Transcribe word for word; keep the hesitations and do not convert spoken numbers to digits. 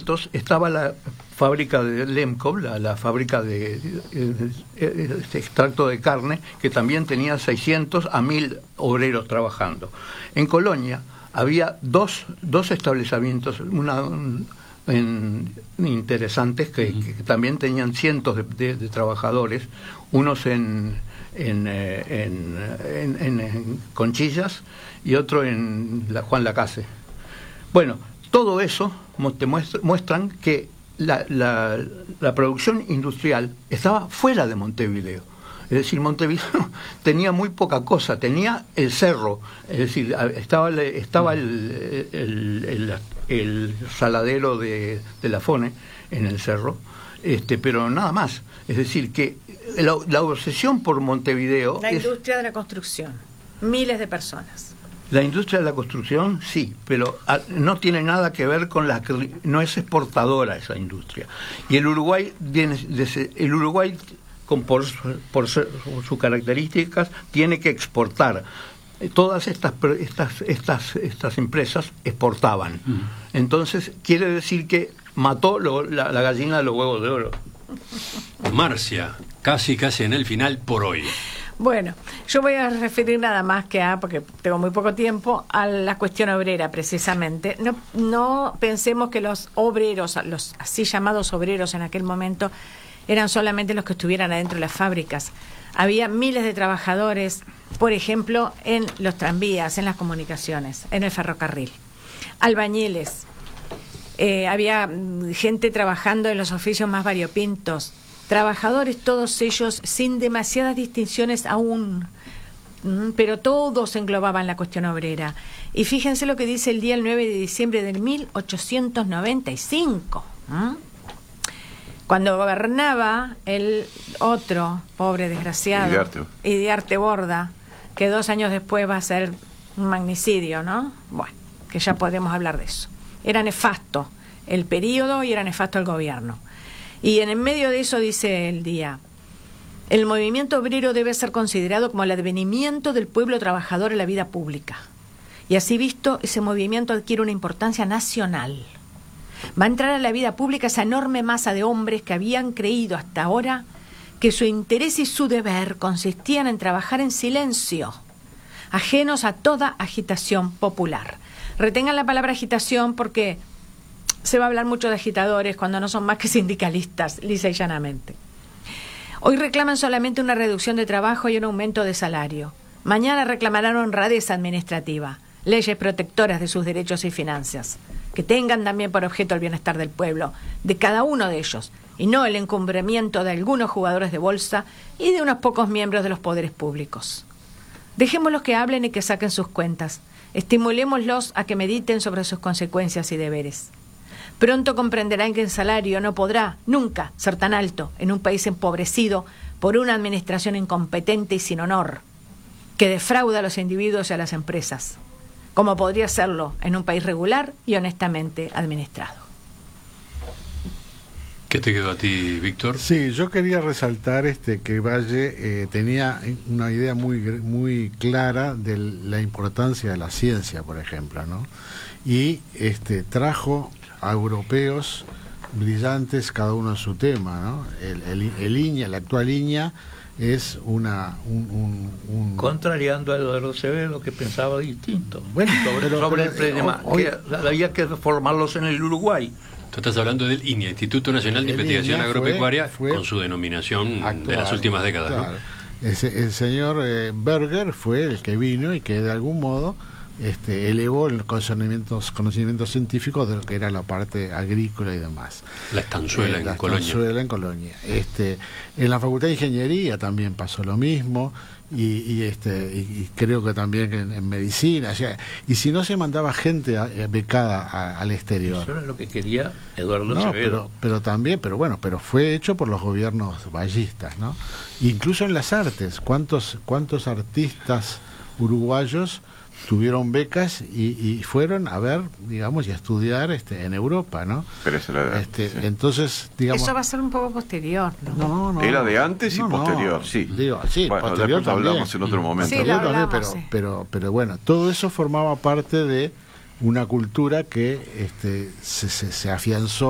quinientos estaba la fábrica de Lemkov, la, la fábrica de, de, de, de extracto de carne, que también tenía seiscientos a mil obreros trabajando. En Colonia había dos, dos establecimientos una, un, en, interesantes que, uh-huh. que también tenían cientos de, de, de trabajadores, unos en, en, en, en, en, en Conchillas y otro en la Juan Lacase. Bueno, todo eso te muestra, muestran que la, la, la producción industrial estaba fuera de Montevideo. Es decir, Montevideo tenía muy poca cosa, tenía el cerro, es decir, estaba, estaba el, el, el, el saladero de, de la Fone en el cerro, este, pero nada más. Es decir, que la, la obsesión por Montevideo... La es, industria de la construcción, miles de personas. La industria de la construcción, sí, pero a, no tiene nada que ver con la... No es exportadora esa industria. Y el Uruguay, el Uruguay con, por, por sus características, tiene que exportar. Todas estas estas estas estas empresas exportaban. Mm. Entonces, quiere decir que mató lo, la, la gallina de los huevos de oro. Marcia, casi casi en el final por hoy. Bueno, yo voy a referir nada más que a, porque tengo muy poco tiempo, a la cuestión obrera precisamente. No, no pensemos que los obreros, los así llamados obreros en aquel momento, eran solamente los que estuvieran adentro de las fábricas. Había miles de trabajadores, por ejemplo, en los tranvías, en las comunicaciones, en el ferrocarril. Albañiles, eh, había gente trabajando en los oficios más variopintos. Trabajadores todos ellos sin demasiadas distinciones aún, pero todos englobaban la cuestión obrera. Y fíjense lo que dice el día el nueve de diciembre de mil ochocientos noventa y cinco. ¿eh? Cuando gobernaba el otro pobre desgraciado, Idiarte. Idiarte Borda, que dos años después va a ser un magnicidio, ¿no? Bueno, que ya podemos hablar de eso. Era nefasto el periodo y era nefasto el gobierno. Y en el medio de eso dice el día, el movimiento obrero debe ser considerado como el advenimiento del pueblo trabajador en la vida pública. Y así visto, ese movimiento adquiere una importancia nacional. Va a entrar a la vida pública esa enorme masa de hombres que habían creído hasta ahora que su interés y su deber consistían en trabajar en silencio, ajenos a toda agitación popular. Retengan la palabra agitación porque se va a hablar mucho de agitadores cuando no son más que sindicalistas, lisa y llanamente. Hoy reclaman solamente una reducción de trabajo y un aumento de salario. Mañana reclamarán honradez administrativa, leyes protectoras de sus derechos y finanzas, que tengan también por objeto el bienestar del pueblo, de cada uno de ellos, y no el encumbramiento de algunos jugadores de bolsa y de unos pocos miembros de los poderes públicos. Dejémoslos que hablen y que saquen sus cuentas. Estimulémoslos a que mediten sobre sus consecuencias y deberes. Pronto comprenderán que el salario no podrá nunca ser tan alto en un país empobrecido por una administración incompetente y sin honor, que defrauda a los individuos y a las empresas, como podría serlo en un país regular y honestamente administrado. ¿Qué te quedó a ti, Víctor? Sí, yo quería resaltar este que Valle eh, tenía una idea muy muy clara de la importancia de la ciencia, por ejemplo, ¿no? Y este trajo a europeos brillantes, cada uno en su tema, ¿no? El, el, el INEA, la actual INEA, es una un, un, un... contrariando a Eduardo Acevedo, que pensaba distinto. Bueno, sobre, pero, sobre pero, el problema, hoy, que había que formarlos en el Uruguay. Tú estás hablando del INEA, Instituto Nacional de Investigación INEA Agropecuaria, fue, fue con su denominación actual, de las últimas décadas, claro. ¿no? Ese, el señor eh, Berger fue el que vino y que de algún modo este, elevó los conocimientos, conocimientos científicos de lo que era la parte agrícola y demás. La estanzuela eh, en la Colonia. estanzuela en Colonia. Este, en la Facultad de Ingeniería también pasó lo mismo. Y, y este y, y creo que también en, en medicina, o sea, y si no se mandaba gente a, a becada a, al exterior. Eso era lo que quería Eduardo no, Acevedo. pero, pero también, pero bueno, pero fue hecho por los gobiernos vallistas, ¿no? Incluso en las artes, cuántos cuántos artistas uruguayos tuvieron becas y, y fueron a ver, digamos, y a estudiar este en Europa, ¿no? Pero eso era este, sí. Entonces, digamos... Eso va a ser un poco posterior, ¿no? No, no, era de antes y no, posterior, no, sí. Digo, sí, bueno, posterior también. Hablamos en otro momento. Sí, Posterior lo también, hablamos, pero, sí. pero, pero bueno, todo eso formaba parte de una cultura que este, se, se, se afianzó